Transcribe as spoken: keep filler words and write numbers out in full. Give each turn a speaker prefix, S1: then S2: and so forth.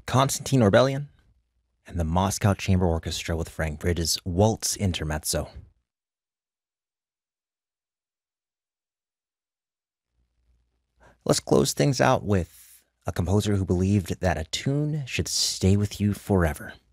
S1: Constantine Orbelian and the Moscow Chamber Orchestra with Frank Bridges' Waltz Intermezzo. Let's close things out with a composer who believed that a tune should stay with you forever.